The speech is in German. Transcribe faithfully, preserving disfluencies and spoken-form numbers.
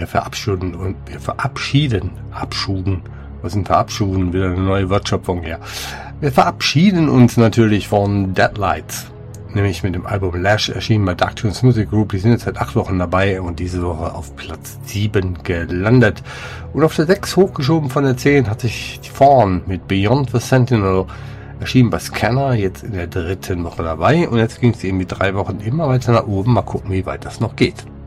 Wir verabschieden und wir verabschieden, abschuben, was sind verabschieden, wieder eine neue Wortschöpfung her. Wir verabschieden uns natürlich von Deadlights, nämlich mit dem Album Lash, erschienen bei Darktunes Music Group. Die sind jetzt seit acht Wochen dabei und diese Woche auf Platz sieben gelandet. Und auf der sechs hochgeschoben von der zehn hat sich die Fawn mit Beyond the Sentinel, erschienen bei Scanner, jetzt in der dritten Woche dabei. Und jetzt ging es eben mit drei Wochen immer weiter nach oben. Mal gucken, wie weit das noch geht.